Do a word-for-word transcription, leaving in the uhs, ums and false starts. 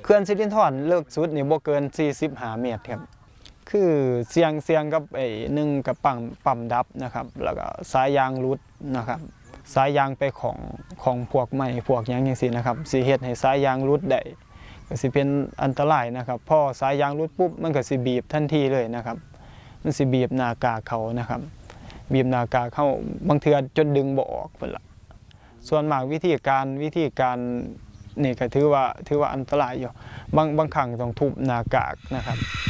เขื่อนสิรินธรเลิกสุดนี่บ่เกินสี่สิบห้าเมตรครับคือเสียงเสียงกับไอ้หนึ่งกับปั๊มปั๊มดับนะครับแล้วก็สายยางรุดนะครับสายยางไปของของพวกไม้พวกหยังจังซี่นะครับสิเฮ็ดให้สายยางรุดได้ก็สิเป็นอันตรายนะครับพอสายยางรุดปุ๊บมันก็สิบีบทันทีเลยนะครับมันสิบีบหน้ากากเขานะครับบีบหน้ากากเขาบางเทื่อจนดึงบ่ออกพุ่นล่ะส่วนมากวิธีการวิธีการนี่ก็ถือว่าถือว่าอันตรายอยู่บางบางครั้งต้องทุบหน้ากากนะครับ